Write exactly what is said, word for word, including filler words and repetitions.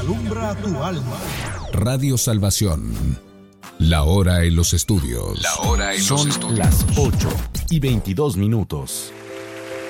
alumbra tu alma. Radio Salvación. La hora en los estudios. La hora en Son los estudios. las ocho y veintidós minutos.